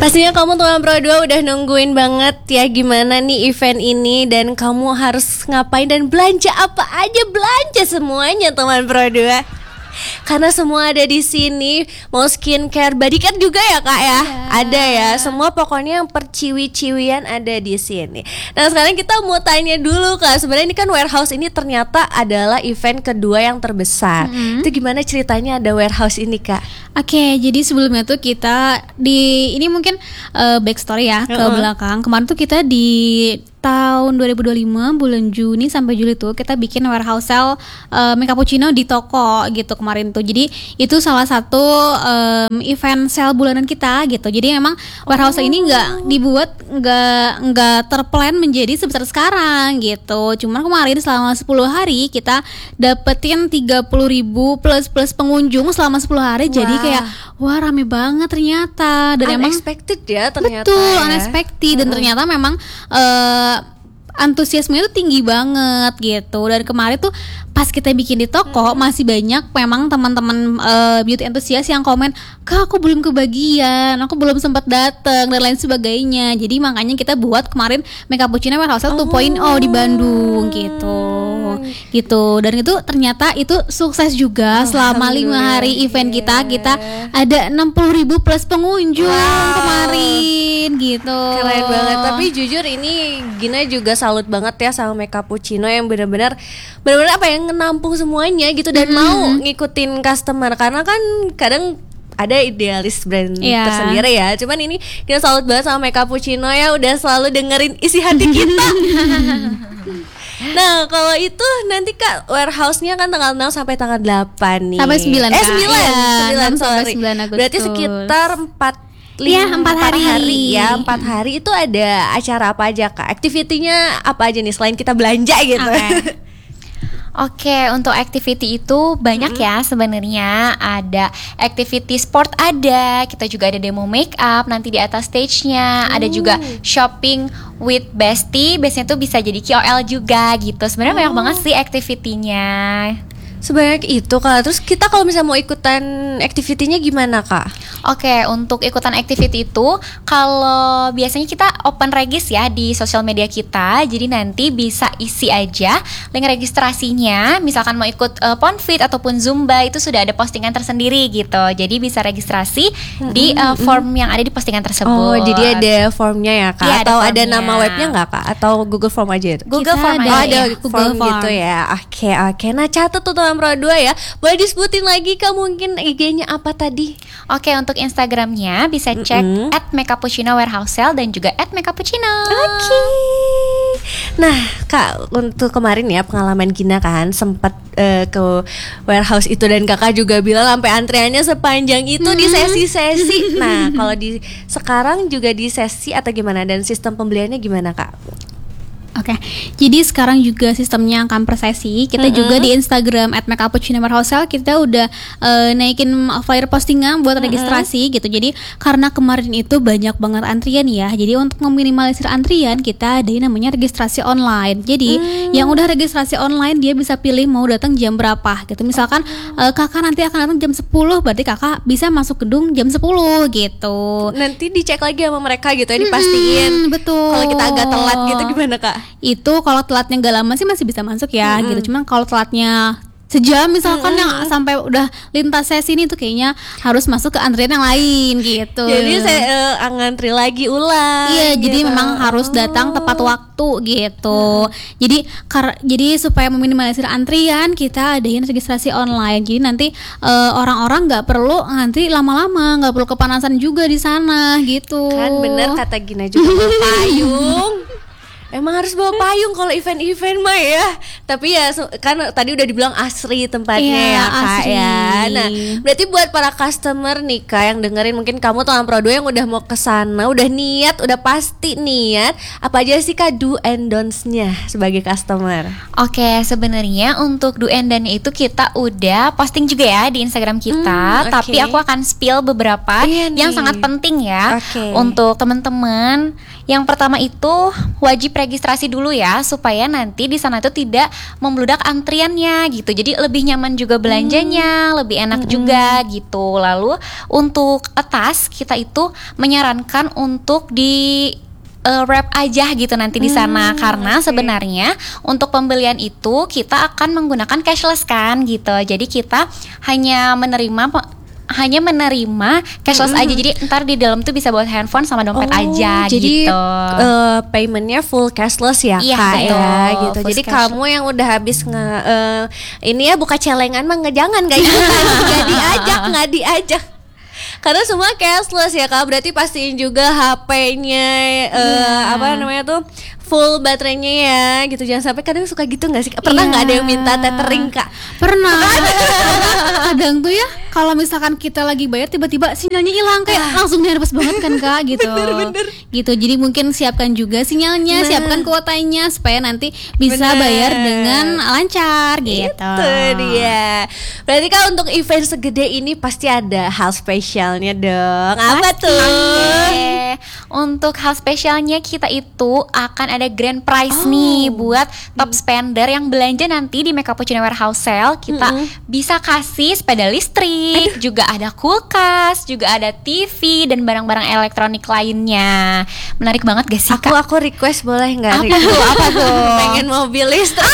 Pastinya kamu teman Pro 2 udah nungguin banget ya gimana nih event ini dan kamu harus ngapain dan belanja apa aja, belanja semuanya teman Pro 2. Karena semua ada di sini, mau skincare, body care juga ya kak ya, ada ya, semua pokoknya yang perciwi-ciwian ada di sini. Nah sekarang kita mau tanya dulu kak, sebenarnya ini kan warehouse ini ternyata adalah event kedua yang terbesar. Itu gimana ceritanya ada warehouse ini kak? Oke, jadi sebelumnya tuh kita ini mungkin backstory ya ke belakang. Kemarin tuh kita di tahun 2025 bulan Juni sampai Juli tuh kita bikin warehouse sale Mecappuccino di toko gitu kemarin tuh. Jadi itu salah satu event sale bulanan kita gitu. Jadi memang warehouse ini nggak terplan menjadi sebesar sekarang gitu. Cuman kemarin selama 10 hari kita dapetin 30.000 plus pengunjung selama 10 hari. Jadi kayak wah rame banget ternyata, dan unexpected ya ternyata. Betul, ya. unexpected dan ternyata memang antusiasmenya tuh tinggi banget gitu. Dan kemarin tuh pas kita bikin di toko masih banyak memang teman-teman beauty enthusiast yang komen, "Kak, aku belum kebagian, aku belum sempat datang," dan lain sebagainya. Jadi makanya kita buat kemarin Mecappuccino Warehouse 2.0 di Bandung gitu. Dan itu ternyata itu sukses juga. Selama 5 hari event kita ada 60.000 plus pengunjung kemarin gitu. Keren banget. Tapi jujur ini Gina juga salut banget ya sama Mecappuccino yang benar-benar apa yang menampung semuanya gitu dan mau ngikutin customer, karena kan kadang ada idealis brand tersendiri ya. Cuman ini kita salut banget sama Mecappuccino ya, udah selalu dengerin isi hati kita. Nah kalau itu nanti kak warehouse-nya kan tanggal 6 sampai tanggal 8 nih. Sampai 9 kak. 9 sorry. 9 Agustus. Berarti sekitar 4 hari. 4 hari itu ada acara apa aja kak? Activity-nya apa aja nih selain kita belanja gitu? Oke, untuk activity itu banyak ya sebenarnya. Ada activity sport ada, kita juga ada demo make up nanti di atas stage-nya. Ada juga shopping with bestie, biasanya tuh bisa jadi KOL juga gitu. Sebenarnya banyak banget sih activity-nya. Sebanyak itu kak. Terus kita kalau misalnya mau ikutan activity-nya gimana kak? Oke, untuk ikutan activity itu kalau biasanya kita open regis ya di sosial media kita. Jadi nanti bisa isi aja link registrasinya. Misalkan mau ikut Ponfit ataupun Zumba, itu sudah ada postingan tersendiri gitu. Jadi bisa registrasi di form yang ada di postingan tersebut. Oh, jadi ada formnya ya kak? Iya, atau ada formnya. nama webnya nggak kak? Atau Google Form aja? Google Form Oh, aja. ada Google form gitu ya. Oke. Nah catat tuh teman Pro 2 ya. Boleh disebutin lagi kak mungkin IG-nya apa tadi? Oke, untuk Instagramnya bisa cek @Mecappuccino Warehouse Sale dan juga @Mecappuccino. Oke. Nah kak, untuk kemarin ya pengalaman Gina kan sempat ke warehouse itu dan kakak juga bilang sampai antriannya sepanjang itu di sesi-sesi. Nah kalau di sekarang juga di sesi atau gimana, dan sistem pembeliannya gimana kak? Oke, jadi sekarang juga sistemnya akan per sesi. Kita juga di Instagram @Mecappuccino Warehouse Sale kita udah naikin flyer postingan buat registrasi gitu. Jadi karena kemarin itu banyak banget antrian ya. Jadi untuk meminimalisir antrian kita ada yang namanya registrasi online. Jadi yang udah registrasi online dia bisa pilih mau datang jam berapa gitu. Misalkan kakak nanti akan datang jam 10, berarti kakak bisa masuk gedung jam 10 gitu. Nanti dicek lagi sama mereka gitu ya, dipastiin. Betul. Kalau kita agak telat gitu gimana kak? Itu kalau telatnya gak lama sih masih bisa masuk ya gitu. Cuman kalau telatnya sejam misalkan yang sampai udah lintas sesi ini tuh kayaknya harus masuk ke antrian yang lain gitu. Jadi saya ngantri lagi ulang. Iya, gitu. jadi memang harus datang tepat waktu gitu. Jadi supaya meminimalisir antrian kita adain registrasi online. Jadi nanti orang-orang nggak perlu ngantri lama-lama, nggak perlu kepanasan juga di sana gitu. Kan bener kata Gina juga bawa payung. Emang harus bawa payung kalau event-event mah ya. Tapi ya kan tadi udah dibilang asri tempatnya ya kak asri. ya. Nah berarti buat para customer nih kak yang dengerin, mungkin kamu teman Pro 2 yang udah mau kesana, udah niat, udah pasti niat, apa aja sih kak do and don'ts-nya sebagai customer? Oke, sebenarnya untuk do and done itu kita udah posting juga ya di Instagram kita. Tapi aku akan spill beberapa yang sangat penting ya untuk teman-teman. Yang pertama itu wajib registrasi dulu ya, supaya nanti di sana itu tidak membludak antriannya gitu. Jadi lebih nyaman juga belanjanya, lebih enak juga gitu. Lalu untuk tas kita itu menyarankan untuk di wrap aja gitu nanti di sana, karena sebenarnya untuk pembelian itu kita akan menggunakan cashless kan gitu. Jadi kita hanya menerima cashless aja. Jadi ntar di dalam tuh bisa buat handphone sama dompet aja jadi, gitu. Paymentnya full cashless ya Iya, Kak betul. ya gitu. Full Jadi cashless. kamu yang udah habis ini ya buka celengan mah jangan kayak gitu kan. nggak diajak. Karena semua cashless ya Kak. Berarti pastiin juga HP-nya apa namanya tuh full baterainya ya gitu. Jangan sampai kadang suka gitu nggak sih? Pernah nggak ada yang minta tethering Kak? Pernah. Kadang tuh ya kalau misalkan kita lagi bayar tiba-tiba sinyalnya hilang kayak langsung nervous banget kan Kak gitu. Gitu. Jadi mungkin siapkan juga sinyalnya, siapkan kuotanya supaya nanti bisa bayar dengan lancar gitu. Itu dia. Berarti Kak untuk event segede ini pasti ada hal spesialnya dong. Apa tuh? Oke. Untuk hal spesialnya kita itu akan ada grand prize nih buat top spender yang belanja nanti di Mecappuccino Warehouse Sale. Kita bisa kasih sepeda listrik, juga ada kulkas, juga ada TV dan barang-barang elektronik lainnya. Menarik banget gak sih Kak? Aku request boleh nggak? Apa tuh? Pengen mobil listrik.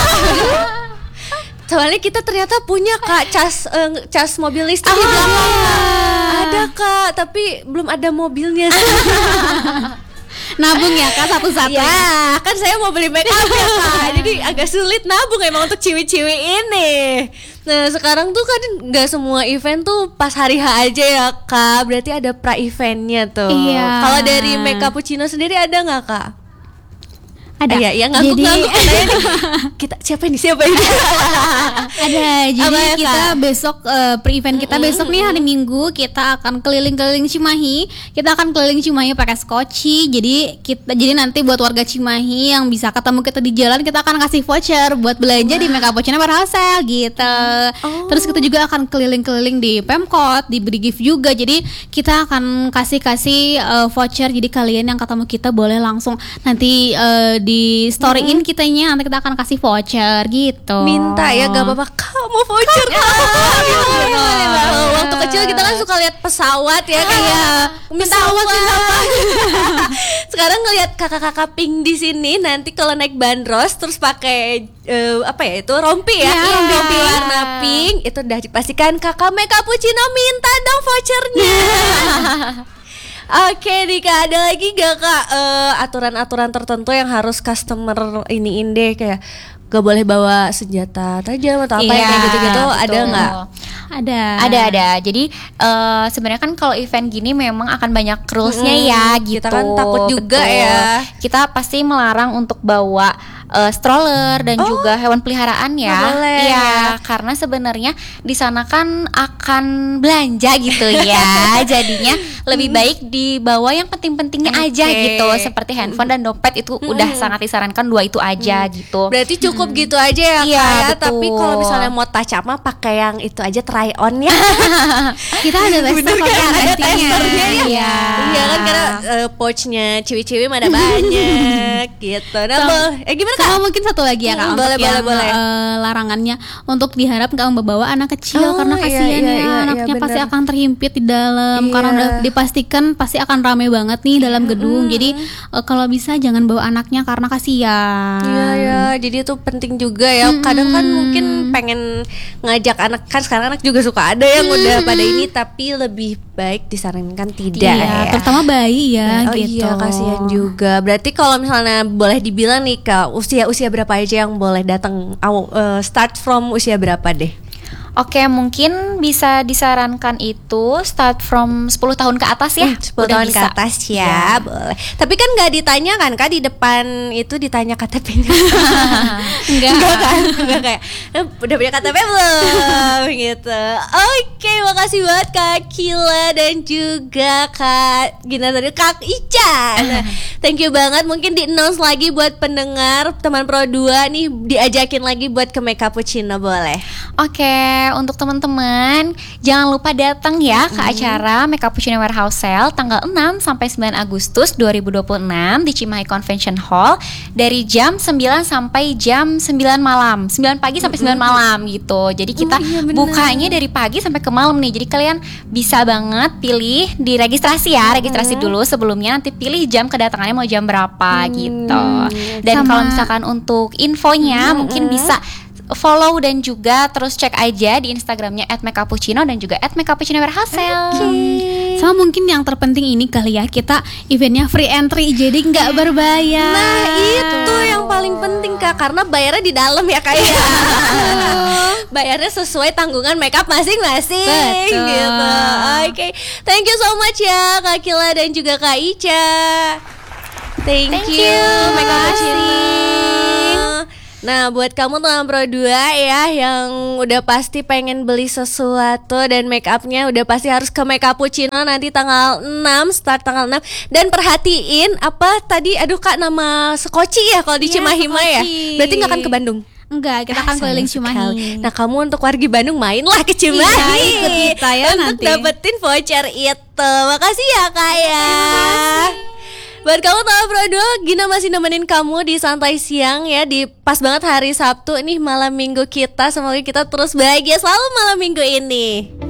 Soalnya kita ternyata punya Kak cas mobil listrik di belakang. Ada Kak, tapi belum ada mobilnya. Nabung ya Kak satu-satu. Ya, kan saya mau beli make up ya Kak. Jadi agak sulit nabung emang untuk ciwi-ciwi ini. Nah, sekarang tuh kan nggak semua event tuh pas hari H aja ya Kak. Berarti ada pra eventnya tuh. Iya. Kalau dari Mecappuccino sendiri ada nggak Kak? Ada. Ya ngangguk-ngangguk katanya nih. Siapa ini? Ada. Jadi Apa ya, kita Kak? besok pre-event kita besok nih hari Minggu kita akan keliling-keliling Cimahi. Kita akan keliling Cimahi pakai skoci. Jadi nanti buat warga Cimahi yang bisa ketemu kita di jalan, kita akan kasih voucher buat belanja di Mecappuccino Warehouse Sale gitu. Terus kita juga akan keliling-keliling di Pemkot, di beri gift juga. Jadi kita akan kasih voucher. Jadi kalian yang ketemu kita boleh langsung nanti di storyin kitanya, nanti kita akan kasih voucher gitu. Minta ya, gak apa-apa Kak mau voucher Kak. Waktu kecil kita kan suka lihat pesawat ya kayak pesawat. Sekarang ngelihat kakak-kakak pink di sini, nanti kalau naik bandros terus pakai apa ya itu rompi ya, rompi warna pink, itu udah dipastikan kakak Mecappuccino minta dong vouchernya. Oke Dika, ada lagi gak Kak aturan-aturan tertentu yang harus customer iniin deh, kayak gak boleh bawa senjata tajam atau apa kayak gitu-gitu, ada nggak? Ada. Jadi sebenarnya kan kalau event gini memang akan banyak rulesnya ya gitu. Kita kan takut juga ya. Kita pasti melarang untuk bawa stroller dan juga hewan peliharaan ya. Nggak boleh. Iya, karena sebenarnya di sana kan akan belanja gitu ya. Jadinya lebih baik dibawa yang penting-pentingnya aja gitu, seperti handphone dan dompet itu udah sangat disarankan 2 itu aja gitu. Berarti cukup gitu aja ya Iya, Kak ya. betul. Tapi kalau misalnya mau touch up mah pakai yang itu aja, try on ya. Kita ada tester kok kan, ada nantinya. testernya ya. Iya. Iya kan, karena pouchnya ciwi-ciwi mah ada banyak gitu. Nah, gimana Kak? Sama mungkin satu lagi ya Kak, untuk boleh. larangannya untuk diharap nggak membawa anak kecil karena kasihan anaknya bener. pasti akan terhimpit di dalam karena udah dipastikan pasti akan rame banget nih dalam gedung. Jadi kalau bisa jangan bawa anaknya karena kasihan. Iya, jadi itu penting juga ya. Kadang kan mungkin pengen ngajak anak, kan sekarang anak juga suka ada yang udah pada ini, tapi lebih baik disarankan tidak ya. Terutama bayi ya gitu. Iya, kasihan juga. Berarti kalau misalnya boleh dibilang nih Kak, usia berapa aja yang boleh datang? Start from usia berapa deh? Oke, mungkin bisa disarankan itu start from 10 tahun ke atas ya. 10 Udah tahun ke bisa. atas ya, boleh. Tapi kan nggak ditanya kan Kak, di depan itu ditanya KTP-nya. Enggak kayak udah punya KTP belum gitu. Oke, makasih banget Kak Kila dan juga Kak Gina tadi, Kak Ica. Nah, thank you banget. Mungkin di announce lagi buat pendengar teman Pro 2 nih, diajakin lagi buat ke Mecappuccino boleh. Oke, untuk teman-teman jangan lupa datang ya ke acara Make Cappuccino Warehouse Sale tanggal 6 sampai 9 Agustus 2026 di Cimahi Convention Hall dari jam 9 sampai jam 9 malam. 9 pagi sampai 9 malam gitu. Jadi kita bukanya dari pagi sampai ke malam nih. Jadi kalian bisa banget pilih di registrasi ya, registrasi dulu sebelumnya, nanti pilih jam kedatangannya mau jam berapa gitu. Dan kalau misalkan untuk infonya mungkin bisa follow dan juga terus cek aja di Instagramnya @makecappuccino dan juga @makecappuccino_warehouse. Sama mungkin yang terpenting ini kali ya, kita eventnya free entry jadi nggak berbayar. Nah itu yang paling penting Kak, karena bayarnya di dalam ya Kak ya. Bayarnya sesuai tanggungan makeup masing-masing. Betul. Gitu. Oke, thank you so much ya Kak Kila dan juga Kak Ica. Thank you. Nah buat kamu teman Pro 2 ya yang udah pasti pengen beli sesuatu dan make upnya udah pasti harus ke Make Cappuccino nanti tanggal 6, start tanggal 6. Dan perhatiin apa tadi, aduh Kak, nama Sekoci ya kalau di Cimahi mah ya. Berarti gak akan ke Bandung? Enggak, kita akan keliling Cimahi. Nah kamu untuk wargi Bandung mainlah ke Cimahi. Iya, ikut kita ya untuk nanti. dapetin voucher itu. Makasih ya Kak ya. Buat kamu teman Pro 2, Gina masih nemenin kamu di Santai Siang ya, di pas banget hari Sabtu nih malam minggu kita. Semoga kita terus bahagia selalu malam minggu ini.